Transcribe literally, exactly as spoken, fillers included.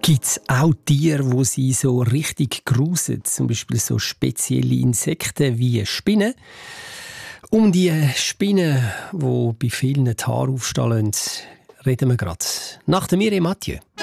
Gibt es auch Tiere, wo sie so richtig grusen? Zum Beispiel so spezielle Insekten wie Spinnen? Um die Spinnen, die bei vielen die Haare aufstehen lassen, reden wir gerade nach der Mireille Mathieu.